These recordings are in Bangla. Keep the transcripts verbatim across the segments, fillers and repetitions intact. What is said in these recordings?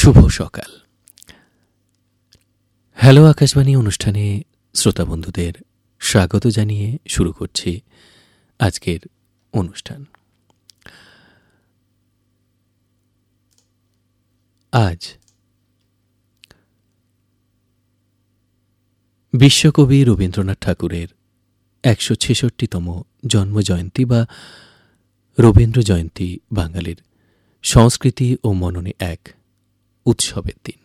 শুভ সকাল। হ্যালো আকাশবাণী অনুষ্ঠানে শ্রোতা বন্ধুদের স্বাগত জানিয়ে শুরু করছি আজকের অনুষ্ঠান। আজ বিশ্বকবি রবীন্দ্রনাথ ঠাকুরের একশো ছেষট্টিতম জন্মজয়ন্তী বা রবীন্দ্র জয়ন্তী বাঙালির সংস্কৃতি ও মননে এক উৎসবের দিন।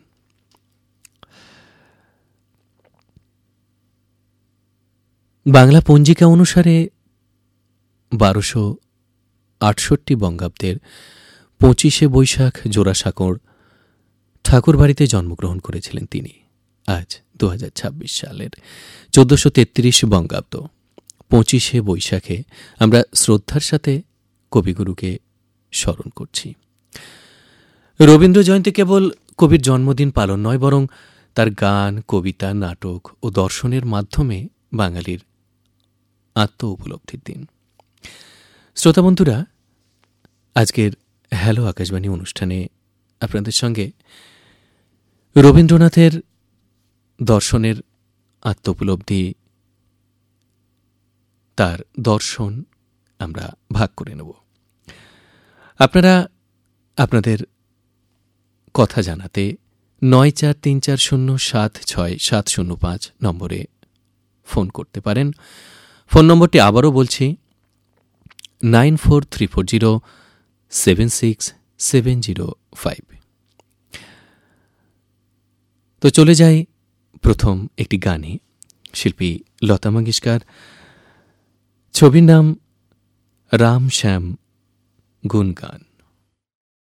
বাংলা পঞ্জিকা অনুসারে বারোশো আটষট্টি বঙ্গাব্দের পঁচিশে বৈশাখ জোড়াসাঁকোর ঠাকুরবাড়িতে জন্মগ্রহণ করেছিলেন তিনি। আজ দু হাজার ছাব্বিশ সালের চোদ্দশো তেত্রিশ বঙ্গাব্দ পঁচিশে বৈশাখে আমরা শ্রদ্ধার সাথে কবিগুরুকে স্মরণ করছি। রবীন্দ্র জয়ন্তী কেবল কবির জন্মদিন পালন নয়, বরং তার গান, কবিতা, নাটক ও দর্শনের মাধ্যমে বাঙালির আত্ম উপলব্ধির দিন। শ্রোতা বন্ধুরা, আজকের হ্যালো আকাশবাণী অনুষ্ঠানে আপনাদের সঙ্গে রবীন্দ্রনাথের দর্শনের আত্ম উপলব্ধি, তার দর্শন আমরা ভাগ করে নেব। আপনারা আপনাদের কথা জানাতে নয় চার তিন চার শূন্য সাত ছয় সাত শূন্য পাঁচ নম্বরে ফোন করতে পারেন। ফোন নম্বরটি আবারও বলছি, nine four three four zero seven six seven zero five. তো চলে যাই প্রথম একটি গানে। শিল্পী লতা মঙ্গেশকর, ছবির নাম রাম শ্যাম গুনগান।